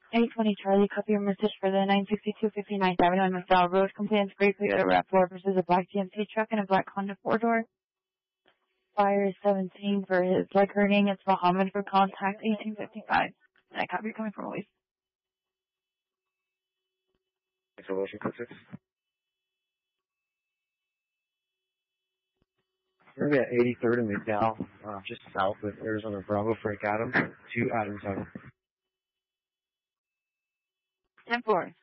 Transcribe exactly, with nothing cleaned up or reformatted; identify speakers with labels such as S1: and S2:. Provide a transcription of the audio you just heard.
S1: eight twenty Charlie, copy your message for the nine sixty-two fifty-ninth Avenue on McDowell Road. Complaints Great Toyota RAV four versus a black G M C truck and a black Honda four-door. Fire is seventeen for his leg hurting. It's Muhammad for contact eighteen fifty-five. And I copy you coming from Luis.
S2: Solution six. We're going to be at eighty-third and McDowell, uh, just south of Arizona Bravo, Frank Adams, to Adams Highway.
S1: ten four.